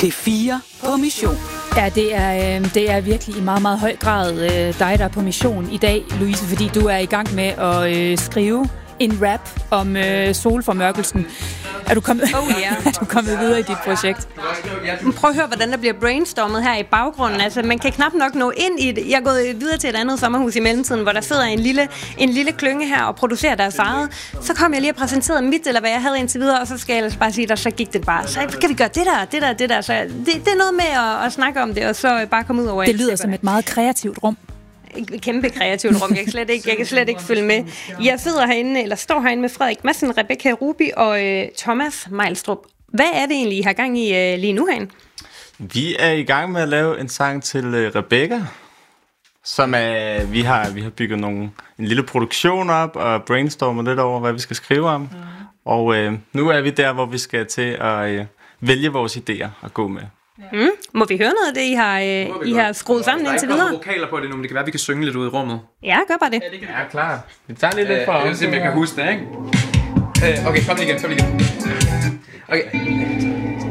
P4 på mission. Ja, det er virkelig i meget, meget høj grad dig, der er på mission i dag, Louise, fordi du er i gang med at skrive en rap om solformørkelsen. Er du kommet, er du kommet videre i dit projekt? Prøv at høre, hvordan der bliver brainstormet her i baggrunden. Altså, man kan knap nok nå ind i det. Jeg er gået videre til et andet sommerhus i mellemtiden, hvor der sidder en lille klynge her og producerer deres eget. Så kom jeg lige og præsenterede mit, eller hvad jeg havde indtil videre, og så skal jeg ellers bare sige, der så gik det bare. Så kan vi gøre det der. Så det er noget med at snakke om det, og så bare komme ud over. Det lyder som et meget kreativt rum. Et kæmpe kreativt rum. Jeg kan slet ikke følge med. Jeg står herinde med Frederik Madsen, Rebecca Ruby og Thomas Meilstrup. Hvad er det egentlig, I har gang i lige nu herinde? Vi er i gang med at lave en sang til Rebecca, som er, vi har bygget en lille produktion op og brainstormet lidt over, hvad vi skal skrive om. Og nu er vi der, hvor vi skal til at vælge vores idéer at gå med. Må vi høre noget af det, I har skruet sammen indtil videre? Der er ikke vokaler på det nu, men det kan være, vi kan synge lidt ud i rummet. Ja, gør bare det. Ja, klar. Vi tager lidt for Jeg vil se, om jeg kan huske det, ikke? Okay, kom lige igen. Okay.